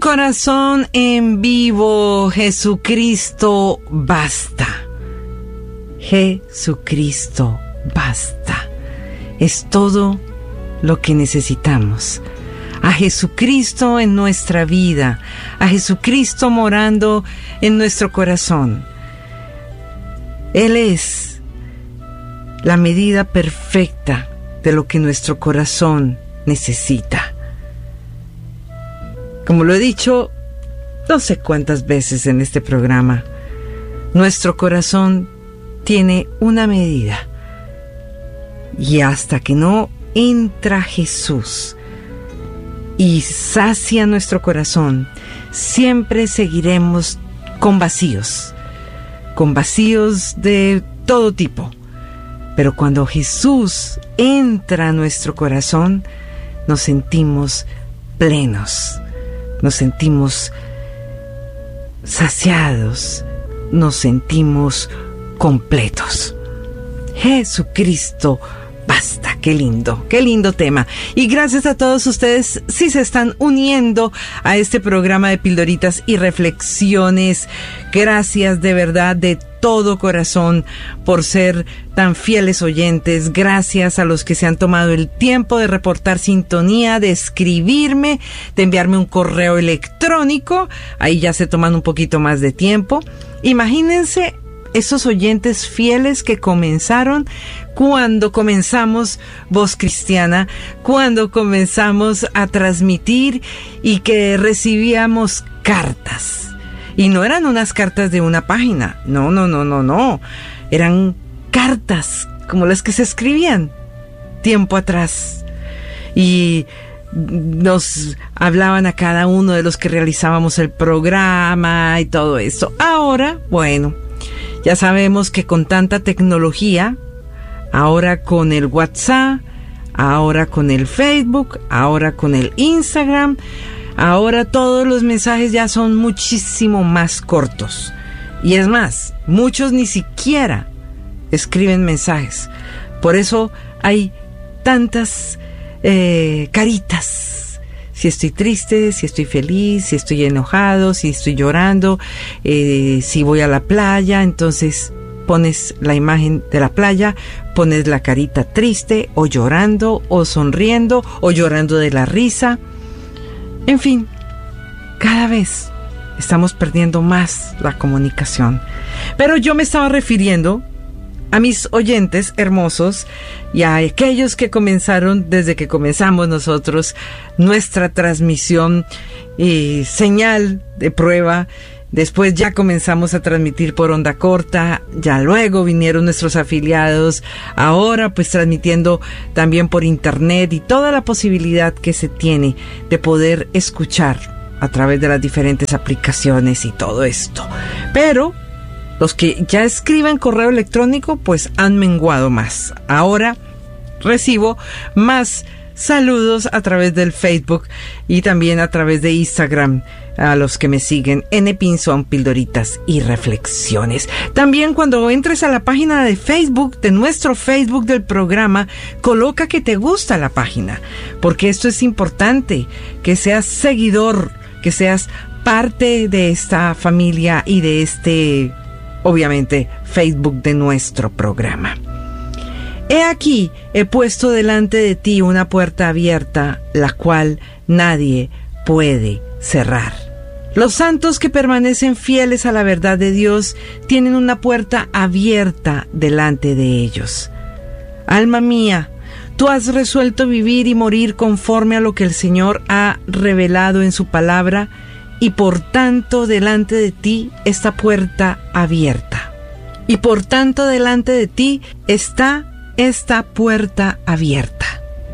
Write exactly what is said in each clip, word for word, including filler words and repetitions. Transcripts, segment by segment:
corazón en vivo, Jesucristo basta. Jesucristo basta. Es todo lo que necesitamos. A Jesucristo en nuestra vida, a Jesucristo morando en nuestro corazón. Él es la medida perfecta de lo que nuestro corazón necesita. Como lo he dicho no sé cuántas veces en este programa, nuestro corazón tiene una medida. Y hasta que no entra Jesús y sacia nuestro corazón, siempre seguiremos con vacíos, con vacíos de todo tipo. Pero cuando Jesús entra a nuestro corazón, nos sentimos plenos, nos sentimos saciados, nos sentimos completos. Jesucristo basta. Qué lindo, qué lindo tema. Y gracias a todos ustedes si se están uniendo a este programa de Pildoritas y Reflexiones. Gracias de verdad, de todo corazón, por ser tan fieles oyentes. Gracias a los que se han tomado el tiempo de reportar sintonía, de escribirme, de enviarme un correo electrónico. Ahí ya se toman un poquito más de tiempo. Imagínense esos oyentes fieles que comenzaron cuando comenzamos Voz Cristiana, cuando comenzamos a transmitir y que recibíamos cartas. Y no eran unas cartas de una página, no, no, no, no, no. Eran cartas como las que se escribían tiempo atrás. Y nos hablaban a cada uno de los que realizábamos el programa y todo eso. Ahora, bueno, ya sabemos que con tanta tecnología, ahora con el WhatsApp, ahora con el Facebook, ahora con el Instagram, ahora todos los mensajes ya son muchísimo más cortos. Y es más, muchos ni siquiera escriben mensajes. Por eso hay tantas eh, caritas. Si estoy triste, si estoy feliz, si estoy enojado, si estoy llorando, eh, si voy a la playa, entonces pones la imagen de la playa, pones la carita triste, o llorando, o sonriendo, o llorando de la risa. En fin, cada vez estamos perdiendo más la comunicación. Pero yo me estaba refiriendo a mis oyentes hermosos y a aquellos que comenzaron desde que comenzamos nosotros nuestra transmisión y señal de prueba. Después ya comenzamos a transmitir por onda corta, ya luego vinieron nuestros afiliados, ahora pues transmitiendo también por internet y toda la posibilidad que se tiene de poder escuchar a través de las diferentes aplicaciones y todo esto. Pero los que ya escriben correo electrónico pues han menguado más. Ahora recibo más saludos a través del Facebook y también a través de Instagram, a los que me siguen en Epinzón, Pildoritas y Reflexiones. También cuando entres a la página de Facebook, de nuestro Facebook del programa, coloca que te gusta la página, porque esto es importante, que seas seguidor, que seas parte de esta familia y de este, obviamente, Facebook de nuestro programa. He aquí, he puesto delante de ti una puerta abierta, la cual nadie puede cerrar. Los santos que permanecen fieles a la verdad de Dios tienen una puerta abierta delante de ellos. Alma mía, tú has resuelto vivir y morir conforme a lo que el Señor ha revelado en su palabra, y por tanto delante de ti esta puerta abierta. Y por tanto delante de ti está esta puerta abierta.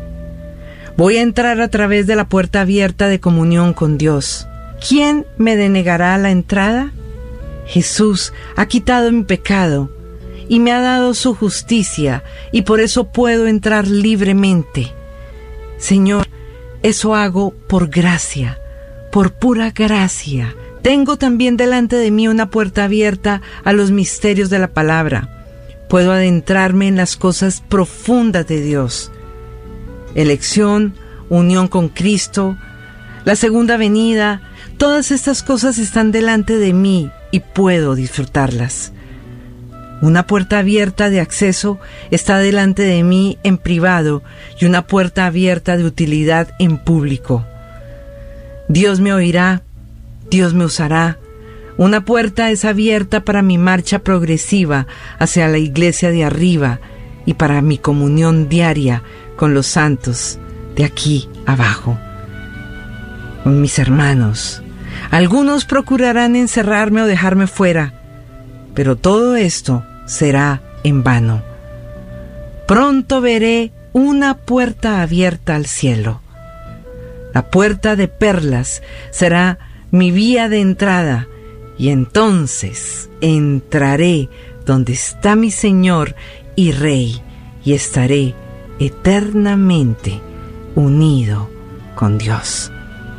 Voy a entrar a través de la puerta abierta de comunión con Dios. ¿Quién me denegará la entrada? Jesús ha quitado mi pecado y me ha dado su justicia, y por eso puedo entrar libremente. Señor, eso hago por gracia, por pura gracia. Tengo también delante de mí una puerta abierta a los misterios de la palabra. Puedo adentrarme en las cosas profundas de Dios. Elección, unión con Cristo, la segunda venida, Todas estas cosas están delante de mí y puedo disfrutarlas. Una puerta abierta de acceso está delante de mí en privado y una puerta abierta de utilidad en público. Dios me oirá, Dios me usará. Una puerta es abierta para mi marcha progresiva hacia la iglesia de arriba y para mi comunión diaria con los santos de aquí abajo, con mis hermanos. Algunos procurarán encerrarme o dejarme fuera, pero todo esto será en vano. Pronto veré una puerta abierta al cielo. La puerta de perlas será mi vía de entrada, y entonces entraré donde está mi Señor y Rey, y estaré eternamente unido con Dios.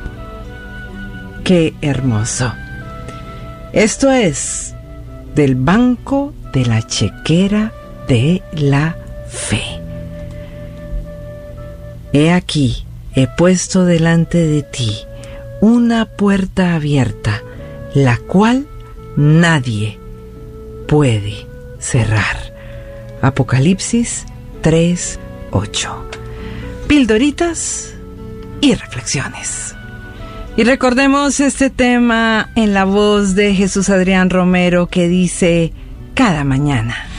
¡Qué hermoso! Esto es del Banco de la Chequera de la Fe. He aquí, he puesto delante de ti una puerta abierta, la cual nadie puede cerrar. Apocalipsis tres, ocho. Pildoritas y reflexiones. Y recordemos este tema en la voz de Jesús Adrián Romero que dice: cada mañana.